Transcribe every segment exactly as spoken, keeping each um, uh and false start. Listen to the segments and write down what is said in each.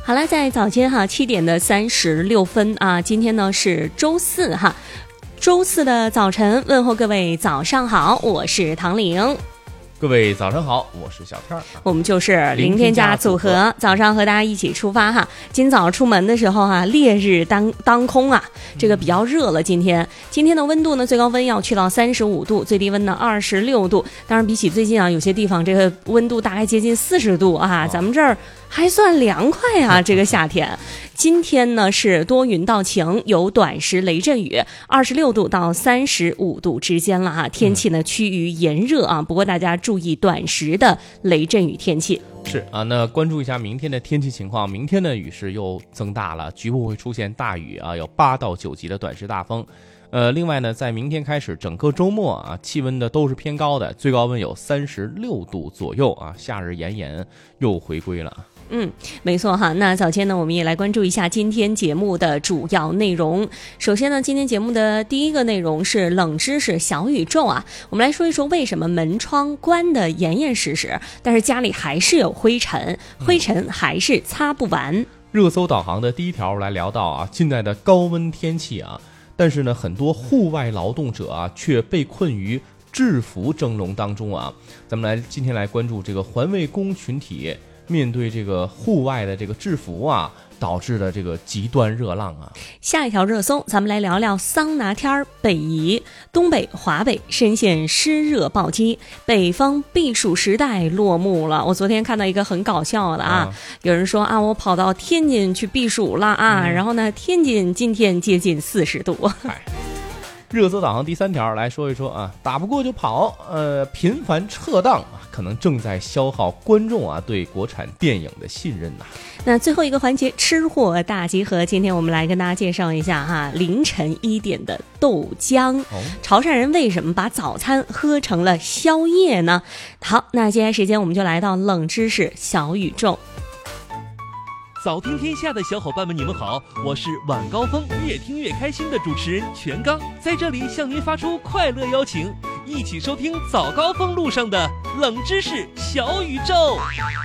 好了，在早间哈七点的三十六分啊，今天呢是周四哈，周四的早晨，问候各位早上好，我是唐玲。 各位早上好，我是小天儿， 我们就是零添加组合，早上和大家一起出发哈。今早出门的时候哈、啊，烈日当当空啊，这个比较热了。今天今天的温度呢，最高温要去到三十五度，最低温呢二十六度。当然，比起最近啊，有些地方这个温度大概接近四十度啊，咱们这儿还算凉快啊。这个夏天，今天呢是多云到晴，有短时雷阵雨，二十六度到三十五度之间了哈。天气呢趋于炎热啊，不过大家注意短时的雷阵雨天气。 是啊，那关注一下明天的天气情况。明天的雨势又增大了，局部会出现大雨啊，有八到九级的短时大风。呃，另外呢，在明天开始，整个周末啊，气温的都是偏高的，最高温有三十六度左右啊，夏日炎炎又回归了。 嗯，没错哈。那早间呢，我们也来关注一下今天节目的主要内容。首先呢，今天节目的第一个内容是冷知识小宇宙啊，我们来说一说为什么门窗关得严严实实，但是家里还是有灰尘，灰尘还是擦不完。嗯、 热搜导航的第一条来聊到啊，近代的高温天气啊，但是呢，很多户外劳动者啊却被困于制服蒸笼当中啊。咱们来今天来关注这个环卫工群体。面对这个户外的这个制服啊，导致的这个极端热浪啊。 下一条热搜，咱们来聊聊桑拿天儿。北移，东北、华北深陷湿热暴击，北方避暑时代落幕了。我昨天看到一个很搞笑的啊，啊有人说啊，我跑到天津去避暑了啊，嗯、然后呢，天津今天接近四十度。 热搜导航第三条来说一说啊，打不过就跑，呃，频繁撤档啊，可能正在消耗观众啊对国产电影的信任呐、啊。 那最后一个环节，吃货大集合，今天我们来跟大家介绍一下哈，凌晨一点的豆浆。哦、潮汕人为什么把早餐喝成了宵夜呢？好，那接下来时间我们就来到冷知识小宇宙。 早听天下的小伙伴们，你们好，我是晚高峰越听越开心的主持人全刚，在这里向您发出快乐邀请，一起收听早高峰路上的冷知识小宇宙。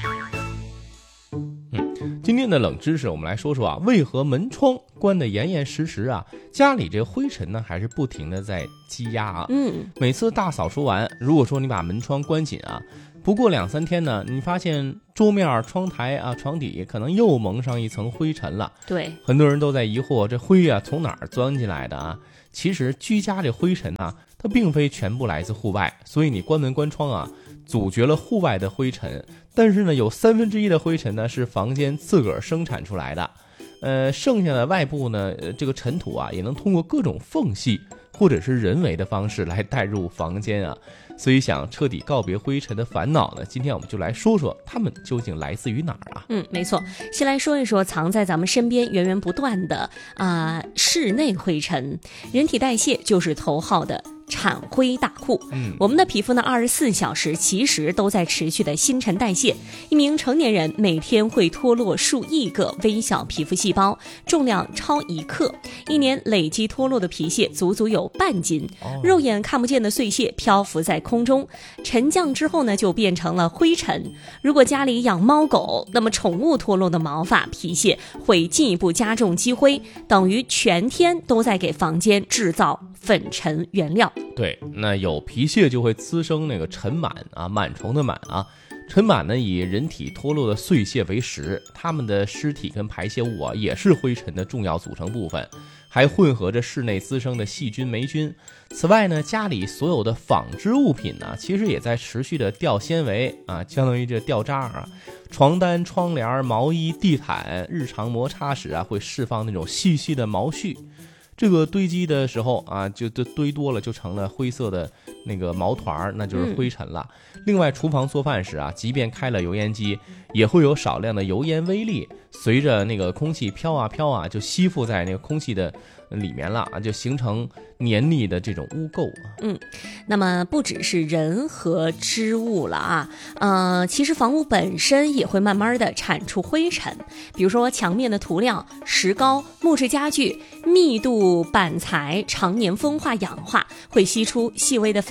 嗯，今天的冷知识我们来说说啊，为何门窗关得严严实实啊，家里这灰尘呢还是不停的在积压啊。嗯，每次大扫除完，如果说你把门窗关紧啊，不过两三天呢，你发现桌面、窗台啊、床底可能又蒙上一层灰尘了。对，很多人都在疑惑，这灰啊从哪儿钻进来的啊？其实居家这灰尘啊，它并非全部来自户外，所以你关门关窗啊，阻绝了户外的灰尘。但是呢，有三分之一的灰尘呢是房间自个儿生产出来的，呃，剩下的外部呢，呃、这个尘土啊也能通过各种缝隙或者是人为的方式来带入房间啊。所以想彻底告别灰尘的烦恼呢，今天我们就来说说它们究竟来自于哪儿啊？ 嗯，没错，先来说一说藏在咱们身边源源不断的啊、呃、室内灰尘。人体代谢就是头号的产灰大库。嗯，我们的皮肤呢，二十四小时其实都在持续的新陈代谢。一名成年人每天会脱落数亿个微小皮肤细胞，重量超一克，一年累积脱落的皮屑足足有半斤。哦、肉眼看不见的碎屑漂浮在空中，沉降之后呢，就变成了灰尘。如果家里养猫狗，那么宠物脱落的毛发、皮屑会进一步加重积灰，等于全天都在给房间制造粉尘原料。 对，那有皮屑就会滋生那个尘螨啊，螨虫的螨啊。尘螨呢以人体脱落的碎屑为食，它们的尸体跟排泄物啊也是灰尘的重要组成部分，还混合着室内滋生的细菌霉菌。此外呢，家里所有的纺织物品呢，其实也在持续的掉纤维啊，相当于这掉渣啊。床单、窗帘、毛衣、地毯，日常摩擦时啊，会释放那种细细的毛絮。这个堆积的时候啊，就堆多了，就成了灰色的那个毛团，那就是灰尘了。嗯、另外，厨房做饭时啊，即便开了油烟机，也会有少量的油烟微粒随着那个空气飘啊飘啊，就吸附在那个空气的里面了啊，就形成黏腻的这种污垢啊。 嗯，那么不只是人和织物了啊，呃，其实房屋本身也会慢慢的产出灰尘，比如说墙面的涂料、石膏、木质家具、密度板材常年风化氧化，会吸出细微的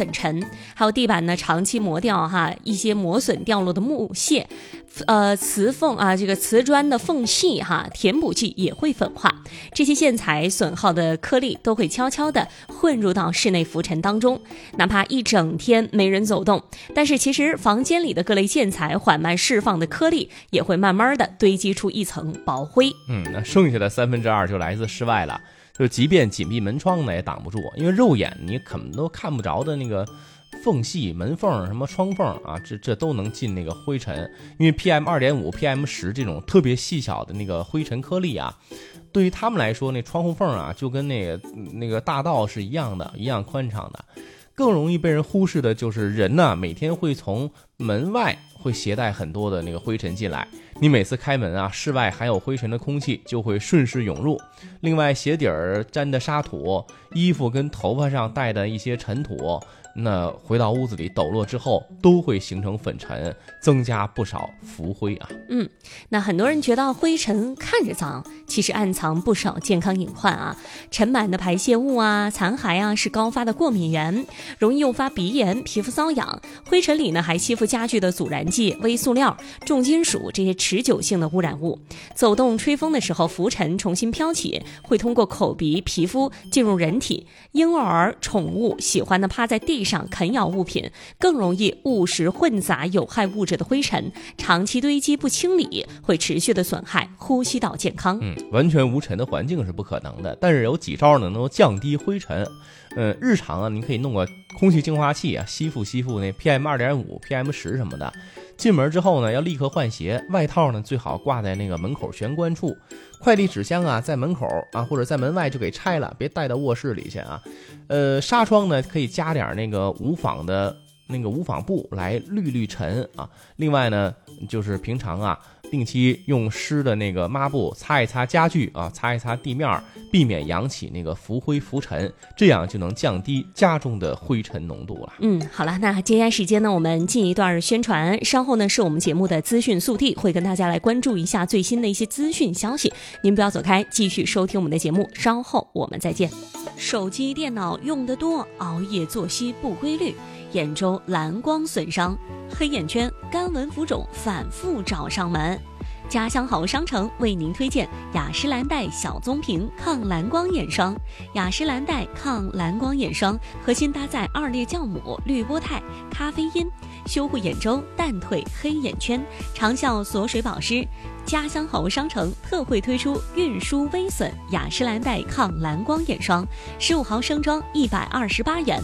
粉尘，还有地板呢长期磨掉哈一些磨损掉落的木屑，呃瓷缝啊这个瓷砖的缝隙哈填补剂也会粉化，这些线材损耗的颗粒都会悄悄地混入到室内浮尘当中，哪怕一整天没人走动，但是其实房间里的各类线材缓慢释放的颗粒也会慢慢的堆积出一层薄灰。 嗯，那剩下的三分之二就来自室外了，就即便紧闭门窗呢也挡不住，因为肉眼你可能都看不着的那个缝隙、门缝、什么窗缝啊，这这都能进那个灰尘。因为 P M 二点五、P M 十 这种特别细小的那个灰尘颗粒啊，对于他们来说，那窗户缝啊就跟那个那个大道是一样的，一样宽敞的。更容易被人忽视的就是人呢、啊，每天会从门外会携带很多的那个灰尘进来，你每次开门啊，室外含有灰尘的空气就会顺势涌入。另外，鞋底儿沾的沙土，衣服跟头发上带的一些尘土，那回到屋子里抖落之后，都会形成粉尘，增加不少浮灰啊。 嗯，那很多人觉得灰尘看着脏，其实暗藏不少健康隐患啊。尘螨的排泄物啊、残骸啊，是高发的过敏源，容易诱发鼻炎、皮肤瘙痒。灰尘里呢，还吸附家具的阻燃剂、微塑料、重金属这些持久性的污染物。走动、吹风的时候，浮尘重新飘起，会通过口鼻、皮肤进入人体。婴儿、宠物喜欢的趴在地上啃咬物品，更容易误食混杂有害物质的灰尘，长期堆积不清理，会持续的损害呼吸道健康。 嗯，完全无尘的环境是不可能的，但是有几招呢能够降低灰尘。呃，日常啊，你可以弄个空气净化器啊，吸附吸附那 P M 二点五、P M 十 什么的。进门之后呢，要立刻换鞋，外套呢最好挂在那个门口玄关处。快递纸箱啊，在门口啊或者在门外就给拆了，别带到卧室里去啊。呃，纱窗呢可以加点那个无纺的那个无纺布来滤滤尘啊。另外呢，就是平常啊，定期用湿的那个抹布擦一擦家具啊，擦一擦地面，避免扬起那个浮灰浮尘，这样就能降低家中的灰尘浓度了。 嗯，好了，那接下来时间呢，我们进一段宣传，稍后呢是我们节目的资讯速递，会跟大家来关注一下最新的一些资讯消息，您不要走开，继续收听我们的节目，稍后我们再见。手机、电脑用得多，熬夜作息不规律，眼周蓝光损伤，黑眼圈、干纹浮肿反复找上门。家乡好商城为您推荐雅诗兰黛小棕瓶抗蓝光眼霜。雅诗兰黛抗蓝光眼霜核心搭载二裂酵母、绿波肽、咖啡因，修护眼周，淡退黑眼圈，长效锁水保湿。家乡好商城特惠推出运输微损雅诗兰黛抗蓝光眼霜，十五毫升装一百二十八元，